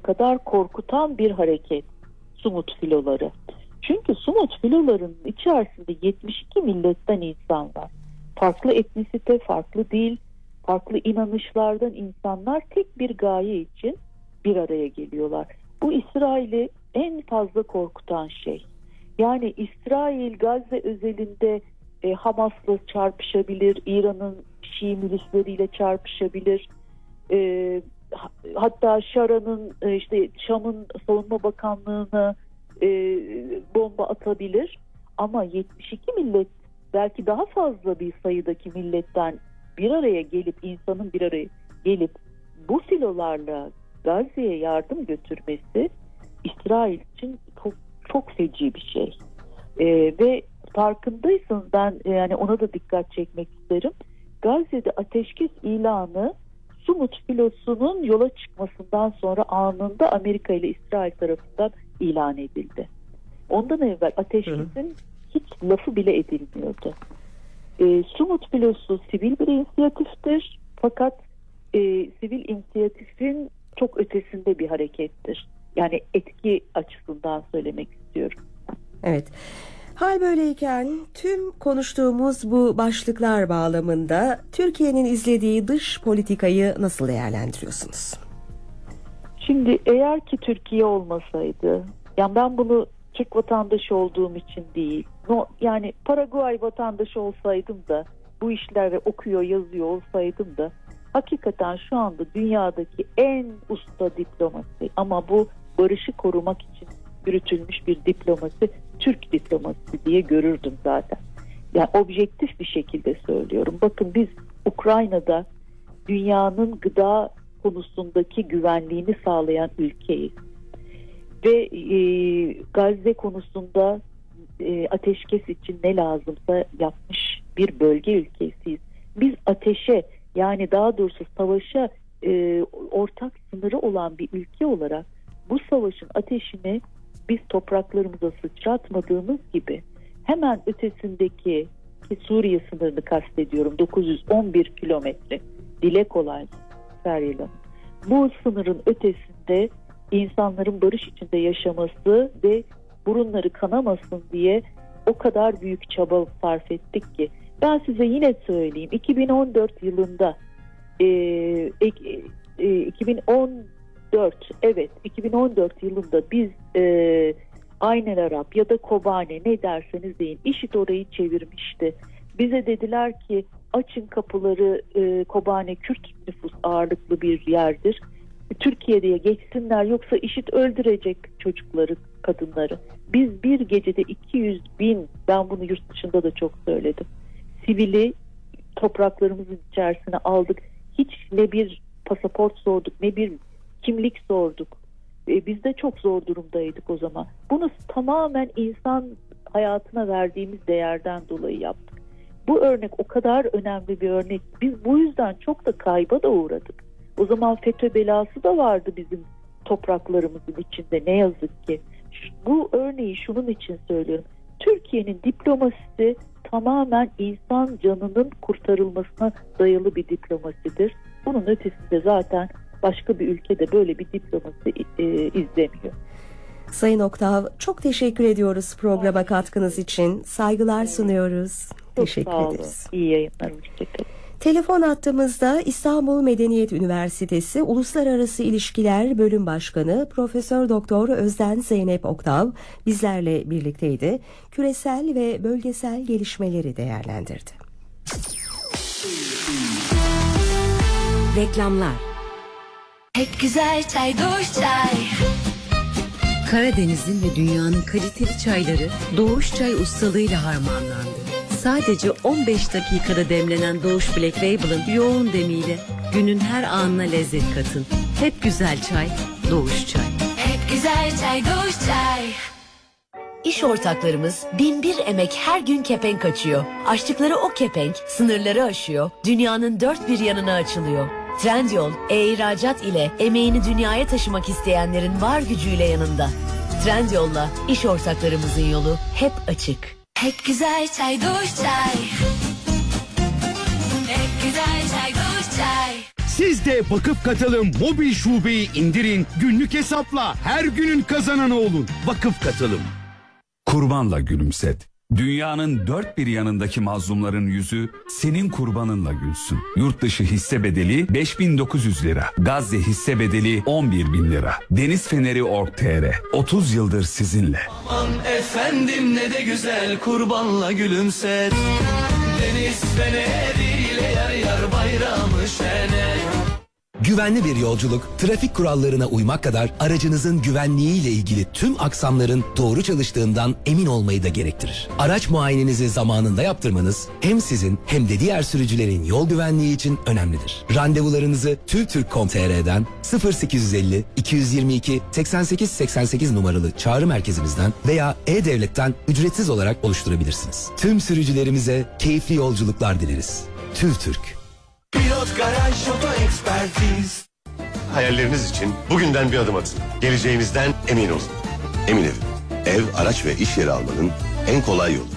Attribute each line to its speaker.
Speaker 1: kadar korkutan bir hareket Sumut filoları. Çünkü Sumut filolarının içerisinde 72 milletten insan var. Farklı etnisite, farklı dil, farklı inanışlardan insanlar tek bir gaye için bir araya geliyorlar. Bu İsrail'i en fazla korkutan şey. Yani İsrail Gazze özelinde Hamas'la çarpışabilir, İran'ın Şii milisleriyle çarpışabilir. Hatta Şara'nın işte Şam'ın Savunma Bakanlığı'na bomba atabilir. Ama 72 millet, belki daha fazla bir sayıdaki milletten bir araya gelip, insanın bir araya gelip bu filolarla Gazze'ye yardım götürmesi İsrail için çok, çok feci bir şey. Ve farkındaysanız ben yani ona da dikkat çekmek isterim. Gazze'de ateşkes ilanı Sumut filosunun yola çıkmasından sonra anında Amerika ile İsrail tarafından ilan edildi. Ondan evvel ateşkesin hiç lafı bile edilmiyordu. Sumut filosu sivil bir inisiyatiftir. Fakat sivil inisiyatifin çok ötesinde bir harekettir. Yani etki açısından söylemek istiyorum.
Speaker 2: Evet. Hal böyleyken tüm konuştuğumuz bu başlıklar bağlamında Türkiye'nin izlediği dış politikayı nasıl değerlendiriyorsunuz?
Speaker 1: Şimdi eğer ki Türkiye olmasaydı, yani ben bunu Türk vatandaşı olduğum için değil, yani Paraguay vatandaşı olsaydım da bu işleri okuyor, yazıyor olsaydım da hakikaten şu anda dünyadaki en usta diplomasi, ama bu barışı korumak için yürütülmüş bir diplomasi, Türk diplomasisi diye görürdüm zaten. Yani objektif bir şekilde söylüyorum. Bakın biz Ukrayna'da dünyanın gıda konusundaki güvenliğini sağlayan ülkeyiz. Ve Gazze konusunda ateşkes için ne lazımsa yapmış bir bölge ülkesiyiz. Biz ateşe, yani daha doğrusu savaşa ortak sınırı olan bir ülke olarak bu savaşın ateşini biz topraklarımıza sıçratmadığımız gibi hemen ötesindeki, ki Suriye sınırını kastediyorum, 911 kilometre, dile kolay Feryal, bu sınırın ötesinde insanların barış içinde yaşaması ve burunları kanamasın diye o kadar büyük çaba sarf ettik ki. Ben size yine söyleyeyim, 2014 yılında 2014 yılında biz Aynel Arap ya da Kobane, ne derseniz deyin, IŞİD orayı çevirmişti. Bize dediler ki açın kapıları, Kobane Kürt nüfus ağırlıklı bir yerdir. Türkiye'ye geçsinler, yoksa IŞİD öldürecek çocukları, kadınları. Biz bir gecede 200.000, ben bunu yurt dışında da çok söyledim, sivili topraklarımızın içerisine aldık. Hiç ne bir pasaport sorduk, ne bir kimlik sorduk. Biz de çok zor durumdaydık o zaman. Bunu tamamen insan hayatına verdiğimiz değerden dolayı yaptık. Bu örnek o kadar önemli bir örnek. Biz bu yüzden çok da kayba da uğradık. O zaman FETÖ belası da vardı bizim topraklarımızın içinde, ne yazık ki. Bu örneği şunun için söylüyorum. Türkiye'nin diplomasisi tamamen insan canının kurtarılmasına dayalı bir diplomasidir. Bunun ötesinde zaten başka bir ülkede böyle bir diplomasi izlemiyor.
Speaker 2: Sayın Oktav, çok teşekkür ediyoruz programa katkınız için. Saygılar sunuyoruz.
Speaker 1: Çok
Speaker 2: teşekkür
Speaker 1: sağ olun.
Speaker 2: ederiz.
Speaker 1: İyi yayınlar. Hoşçakalın.
Speaker 2: Telefon hattımızda İstanbul Medeniyet Üniversitesi Uluslararası İlişkiler Bölüm Başkanı Profesör Doktor Özden Zeynep Oktav bizlerle birlikteydi. Küresel ve bölgesel gelişmeleri değerlendirdi.
Speaker 3: Reklamlar.
Speaker 4: Pek güzel çay, Doğuş Çay.
Speaker 3: Karadeniz'in ve dünyanın kaliteli çayları Doğuş Çay ustalığıyla harmanlandı. Sadece 15 dakikada demlenen Doğuş Black Label'ın yoğun demiyle günün her anına lezzet katın. Hep güzel çay, Doğuş Çay.
Speaker 4: Hep güzel çay, Doğuş Çay.
Speaker 5: İş ortaklarımız binbir emek her gün kepenk açıyor. Açtıkları o kepenk sınırları aşıyor, dünyanın dört bir yanına açılıyor. Trendyol, e-ihracat ile emeğini dünyaya taşımak isteyenlerin var gücüyle yanında. Trendyol'la iş ortaklarımızın yolu hep açık.
Speaker 4: Hep güzel çay, Doğuş Çay. Hep güzel çay, Doğuş Çay.
Speaker 6: Siz de Vakıf Katılım mobil şubeyi indirin, günlük hesapla her günün kazananı olun. Vakıf Katılım.
Speaker 7: Kurbanla gülümset. Dünyanın dört bir yanındaki mazlumların yüzü senin kurbanınla gülsün. Yurt dışı hisse bedeli 5.900 lira. Gazze hisse bedeli 11.000 lira. Deniz Feneri Org.tr 30 yıldır sizinle.
Speaker 8: Aman efendim ne de güzel kurbanla gülümset. Deniz feneriyle yar yar bayramı şene.
Speaker 9: Güvenli bir yolculuk, trafik kurallarına uymak kadar aracınızın güvenliğiyle ilgili tüm aksamların doğru çalıştığından emin olmayı da gerektirir. Araç muayenenizi zamanında yaptırmanız hem sizin hem de diğer sürücülerin yol güvenliği için önemlidir. Randevularınızı TÜVTÜRK.com.tr'den 0850 222 88 88 numaralı çağrı merkezimizden veya E-Devlet'ten ücretsiz olarak oluşturabilirsiniz. Tüm sürücülerimize keyifli yolculuklar dileriz. TÜVTÜRK.
Speaker 8: Pilot Garaj Oto Ekspertiz.
Speaker 10: Hayalleriniz için bugünden bir adım atın. Geleceğinizden emin olun. Emin Ev. Ev, araç ve iş yeri almanın en kolay yolu.